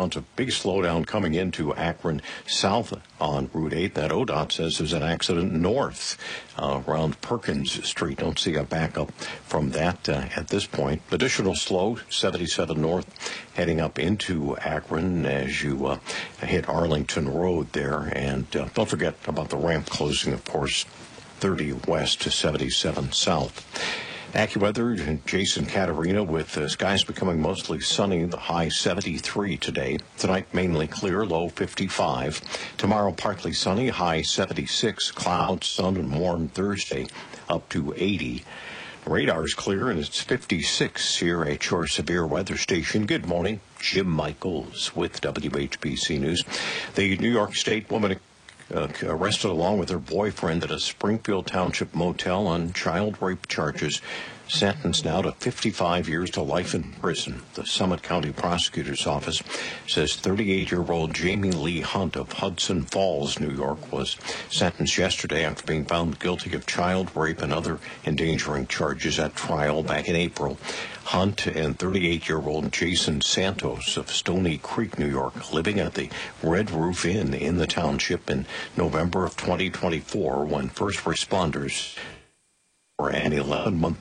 slowdowns, a big slowdown coming into Akron south on Route 8. That ODOT says there's an accident north around Perkins Street. Don't see a backup from that at this point. Additional slow, 77 north, heading up into Akron as you hit Arlington Road there. And don't forget about the ramp closing, of course, 30 west to 77 south. AccuWeather, Jason Caterina with skies becoming mostly sunny, the high 73 today. Tonight mainly clear, low 55. Tomorrow partly sunny, high 76. Clouds, sun, and warm Thursday, up to 80. Radar's clear, and it's 56 here at your severe weather station. Good morning. Jim Michaels with WHBC News. The New York State woman arrested along with her boyfriend at a Springfield Township motel on child rape charges, sentenced now to 55 years to life in prison. The Summit County Prosecutor's Office says 38-year-old Jamie Lee Hunt of Hudson Falls, New York, was sentenced yesterday after being found guilty of child rape and other endangering charges at trial back in April. Hunt and 38-year-old Jason Santos of Stony Creek, New York, living at the Red Roof Inn in the township in November of 2024 when first responders were an 11-month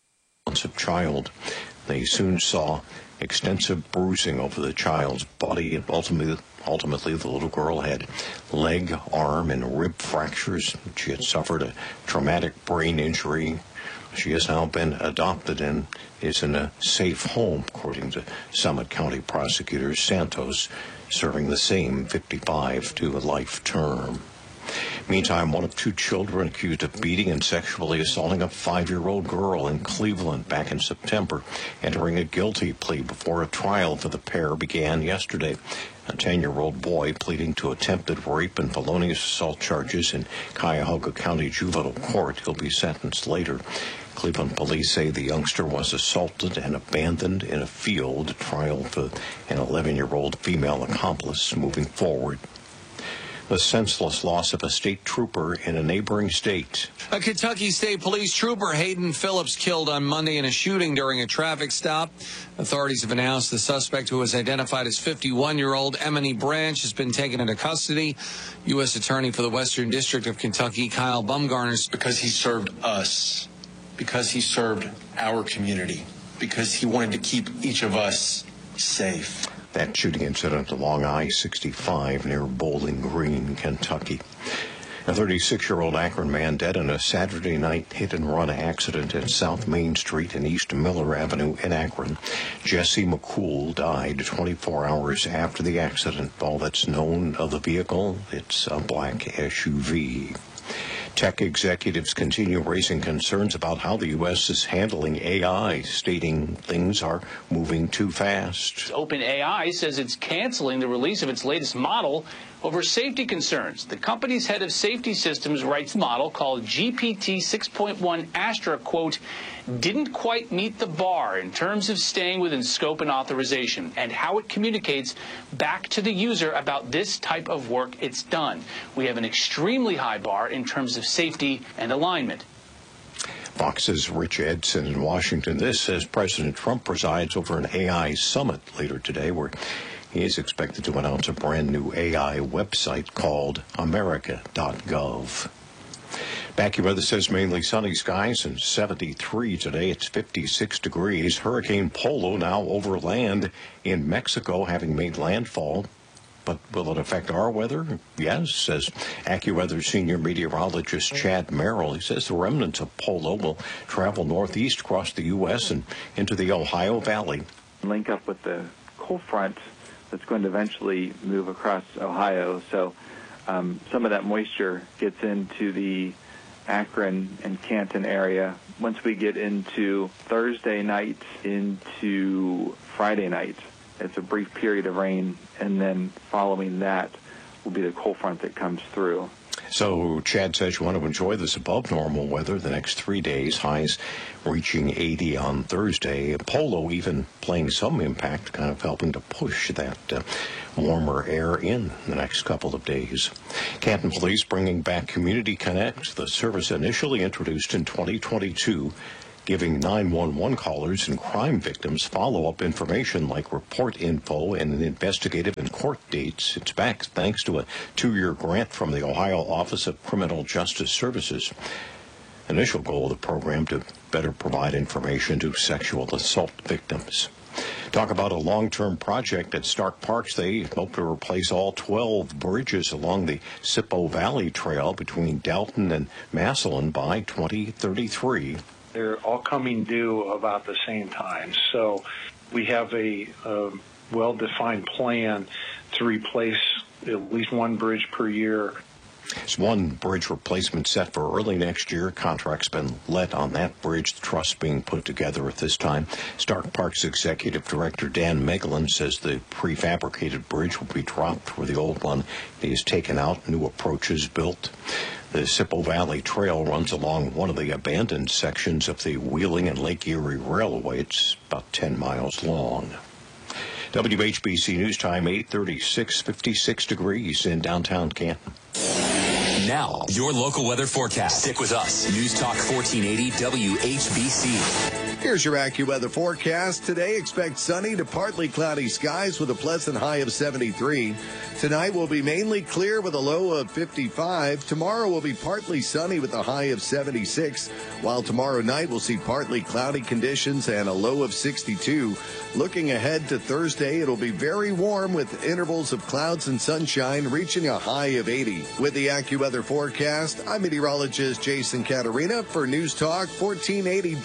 child. They soon saw extensive bruising over the child's body, and ultimately the little girl had leg, arm, and rib fractures. She had suffered a traumatic brain injury. She has now been adopted and is in a safe home, according to Summit County Prosecutor Santos, serving the same 55 to a life term. Meantime, one of two children accused of beating and sexually assaulting a 5-year-old girl in Cleveland back in September, entering a guilty plea before a trial for the pair began yesterday. A 10-year-old boy pleading to attempted rape and felonious assault charges in Cuyahoga County Juvenile Court. He'll be sentenced later. Cleveland police say the youngster was assaulted and abandoned in a field. Trial for an 11-year-old female accomplice moving forward. The senseless loss of a state trooper in a neighboring state. A Kentucky State Police trooper, Hayden Phillips, killed on Monday in a shooting during a traffic stop. Authorities have announced the suspect, who was identified as 51-year-old Emily Branch, has been taken into custody. U.S. Attorney for the Western District of Kentucky, Kyle Bumgarner. Because he served us, because he served our community, because he wanted to keep each of us safe. That shooting incident along I-65 near Bowling Green, Kentucky. A 36-year-old Akron man dead in a Saturday night hit-and-run accident at South Main Street and East Miller Avenue in Akron. Jesse McCool died 24 hours after the accident. All that's known of the vehicle, it's a black SUV. Tech executives continue raising concerns about how the U.S. is handling AI, stating things are moving too fast. OpenAI says it's canceling the release of its latest model over safety concerns. The company's head of safety systems writes the model, called GPT 6.1 Astra, quote, didn't quite meet the bar in terms of staying within scope and authorization and how it communicates back to the user about this type of work it's done. We have an extremely high bar in terms of safety and alignment. Fox's Rich Edson in Washington. This as President Trump presides over an AI summit later today where he is expected to announce a brand new AI website called America.gov. AccuWeather says mainly sunny skies and 73 today. It's 56 degrees. Hurricane Polo now over land in Mexico, having made landfall. But will it affect our weather? Yes, says AccuWeather senior meteorologist Chad Merrill. He says the remnants of Polo will travel northeast across the U.S. and into the Ohio Valley. Link up with the cold front that's going to eventually move across Ohio. So some of that moisture gets into the Akron and Canton area. Once we get into Thursday night into Friday night, it's a brief period of rain, and then following that will be the cold front that comes through. So Chad says you want to enjoy this above normal weather the next 3 days, highs reaching 80 on Thursday. Polo even playing some impact, kind of helping to push that warmer air in the next couple of days. Canton Police bringing back Community Connect, the service initially introduced in 2022. giving 911 callers and crime victims follow-up information like report info and investigative and court dates. It's back thanks to a 2-year grant from the Ohio Office of Criminal Justice Services. Initial goal of the program to better provide information to sexual assault victims. Talk about a long-term project at Stark Parks. They hope to replace all 12 bridges along the Sippo Valley Trail between Dalton and Massillon by 2033. They're all coming due about the same time. So we have a well-defined plan to replace at least one bridge per year. There's one bridge replacement set for early next year. Contract's been let on that bridge. The trust being put together at this time. Stark Parks Executive Director Dan Megalin says the prefabricated bridge will be dropped where the old one is taken out, new approaches built. The Sippo Valley Trail runs along one of the abandoned sections of the Wheeling and Lake Erie Railway. It's about 10 miles long. WHBC News Time, 8:36, 56 degrees in downtown Canton. Now, your local weather forecast. Stick with us. News Talk 1480 WHBC. Here's your AccuWeather forecast. Today, expect sunny to partly cloudy skies with a pleasant high of 73. Tonight will be mainly clear with a low of 55. Tomorrow will be partly sunny with a high of 76, while tomorrow night we'll see partly cloudy conditions and a low of 62. Looking ahead to Thursday, it'll be very warm with intervals of clouds and sunshine reaching a high of 80. With the AccuWeather forecast, I'm meteorologist Jason Caterina for News Talk 1480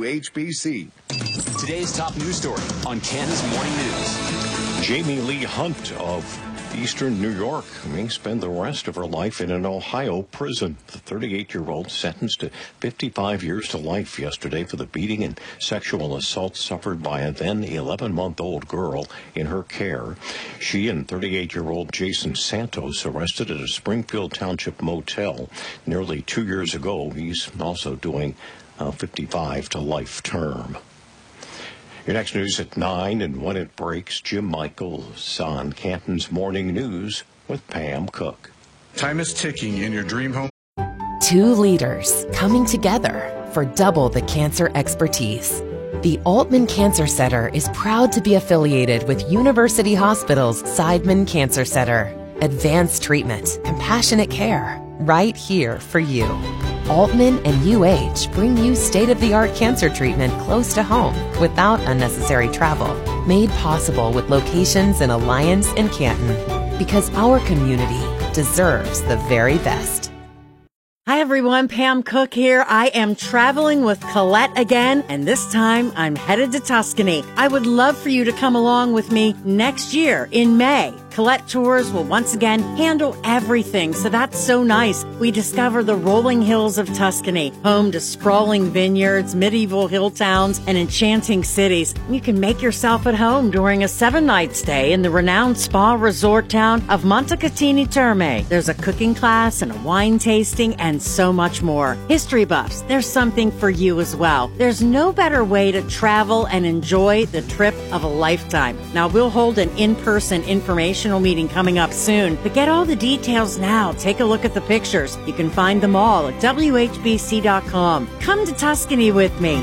WHBC. Today's top news story on Canton's Morning News. Jamie Lee Hunt of Eastern New York may spend the rest of her life in an Ohio prison. The 38-year-old sentenced to 55 years to life yesterday for the beating and sexual assault suffered by a then 11-month-old girl in her care. She and 38-year-old Jason Santos arrested at a Springfield Township motel nearly 2 years ago. He's also doing a 55 to life term. Your next news at 9, and when it breaks, Jim Michaels on Canton's Morning News with Pam Cook. Time is ticking in your dream home. 2 leaders coming together for double the cancer expertise. The Altman Cancer Center is proud to be affiliated with University Hospital's Seidman Cancer Center. Advanced treatment, compassionate care, right here for you. Altman and UH bring you state-of-the-art cancer treatment close to home without unnecessary travel. Made possible with locations in Alliance and Canton. Because our community deserves the very best. Hi everyone, Pam Cook here. I am traveling with Colette again, and this time I'm headed to Tuscany. I would love for you to come along with me next year in May. Colette Tours will once again handle everything, so that's so nice. We discover the rolling hills of Tuscany, home to sprawling vineyards, medieval hill towns, and enchanting cities. You can make yourself at home during a 7-night stay in the renowned spa resort town of Montecatini Terme. There's a cooking class and a wine tasting and so much more. History buffs, there's something for you as well. There's no better way to travel and enjoy the trip of a lifetime. Now, we'll hold an in-person informational meeting coming up soon, but get all the details now. Take a look at the pictures. You can find them all at WHBC.com. Come to Tuscany with me.